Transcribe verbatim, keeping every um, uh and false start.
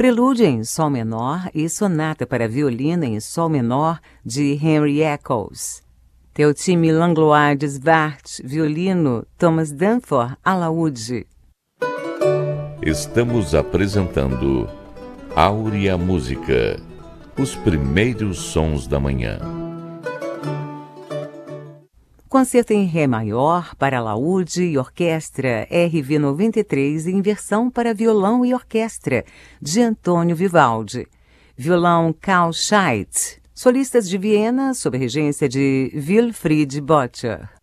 Prelúdio em Sol menor e Sonata para violino em Sol menor, de Henry Eccles. Teotime Langlois de Zwart, violino, Thomas Danforth, alaúde. Estamos apresentando Áurea Música, os primeiros sons da manhã. Concerto em Ré maior para alaúde e orquestra R V noventa e três em versão para violão e orquestra, de Antônio Vivaldi. Violão Carl Scheidt. Solistas de Viena, sob regência de Wilfried Böttcher.